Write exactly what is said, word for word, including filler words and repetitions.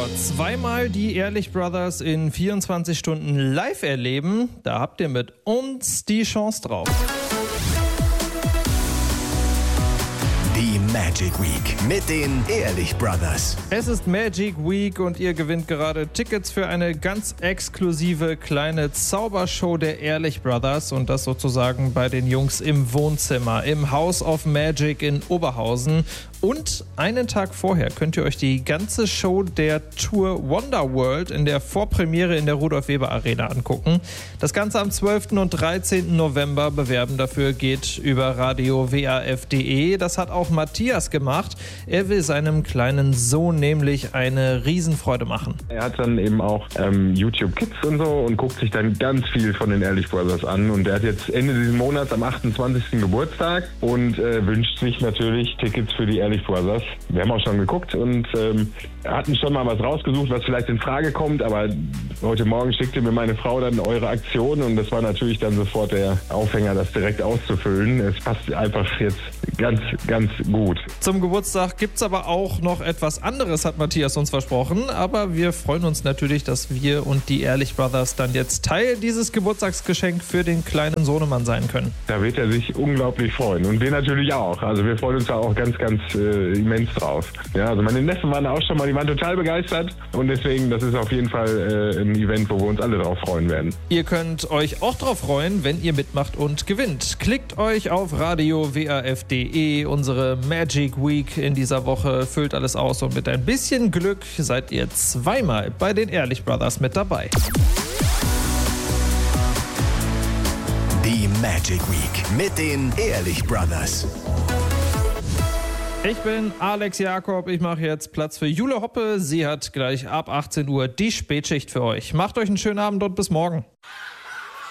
Zweimal die Ehrlich Brothers in vierundzwanzig Stunden live erleben. Da habt ihr mit uns die Chance drauf. Die Magic Week mit den Ehrlich Brothers. Es ist Magic Week und ihr gewinnt gerade Tickets für eine ganz exklusive kleine Zaubershow der Ehrlich Brothers und das sozusagen bei den Jungs im Wohnzimmer im House of Magic in Oberhausen. Und einen Tag vorher könnt ihr euch die ganze Show der Tour Wonderworld in der Vorpremiere in der Rudolf-Weber-Arena angucken. Das Ganze am zwölften und dreizehnten November. Bewerben dafür geht über radio w a f punkt d e. Das hat auch Matthias gemacht. Er will seinem kleinen Sohn nämlich eine Riesenfreude machen. Er hat dann eben auch ähm, YouTube Kids und so und guckt sich dann ganz viel von den Ehrlich Brothers an. Und er hat jetzt Ende dieses Monats am achtundzwanzigsten Geburtstag und äh, wünscht sich natürlich Tickets für die Ehrlich Brothers. Wir haben auch schon geguckt und ähm, hatten schon mal was rausgesucht, was vielleicht in Frage kommt, aber heute Morgen schickte mir meine Frau dann eure Aktion und das war natürlich dann sofort der Aufhänger, das direkt auszufüllen. Es passt einfach jetzt ganz, ganz gut. Zum Geburtstag gibt es aber auch noch etwas anderes, hat Matthias uns versprochen, aber wir freuen uns natürlich, dass wir und die Ehrlich Brothers dann jetzt Teil dieses Geburtstagsgeschenk für den kleinen Sohnemann sein können. Da wird er sich unglaublich freuen und wir natürlich auch. Also wir freuen uns da auch ganz, ganz äh, immens drauf. Ja, also meine Neffen waren auch schon mal, die waren total begeistert und deswegen, das ist auf jeden Fall äh, ein Event, wo wir uns alle drauf freuen werden. Ihr könnt euch auch drauf freuen, wenn ihr mitmacht und gewinnt. Klickt euch auf radio w a f punkt d e, unsere Magic Week in dieser Woche, füllt alles aus und mit ein bisschen Glück seid ihr zweimal bei den Ehrlich Brothers mit dabei. Die Magic Week mit den Ehrlich Brothers. Ich bin Alex Jakob, ich mache jetzt Platz für Jule Hoppe. Sie hat gleich ab achtzehn Uhr die Spätschicht für euch. Macht euch einen schönen Abend und bis morgen.